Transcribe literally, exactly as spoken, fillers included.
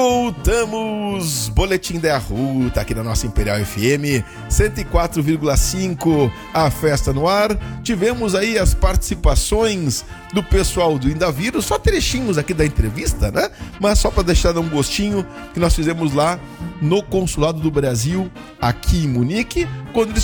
Voltamos, Boletim da Ruta aqui na nossa Imperial F M cento e quatro vírgula cinco, a festa no ar. Tivemos aí as participações do pessoal do Indavírus, só trechinhos aqui da entrevista, né? Mas só para deixar um gostinho que nós fizemos lá no Consulado do Brasil, aqui em Munique, quando eles